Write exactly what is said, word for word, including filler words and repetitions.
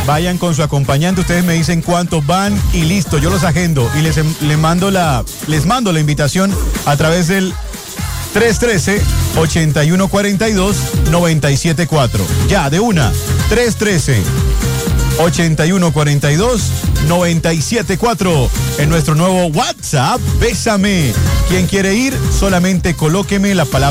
Vayan con su acompañante, ustedes me dicen cuántos van y listo, yo los agendo y les, les, mando, la, les mando la invitación a través del tres uno tres, ocho uno cuatro dos, nueve siete cuatro. Ya, de una, tres uno tres, ocho uno cuatro dos, nueve siete cuatro en nuestro nuevo WhatsApp, Bésame. Quien quiere ir, solamente colóqueme la palabra